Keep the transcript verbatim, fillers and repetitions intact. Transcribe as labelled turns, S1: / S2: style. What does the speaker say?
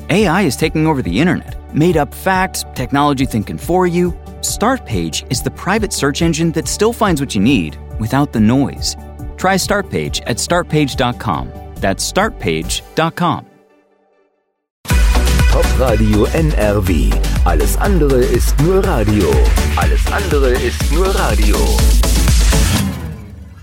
S1: A I is taking over the internet. Made up facts, technology thinking for you. Startpage is the private search engine that still finds what you need without the noise. Try Startpage at start page dot com. That's start page dot com.
S2: Top Radio N R W. Alles andere ist nur Radio. Alles andere ist nur Radio.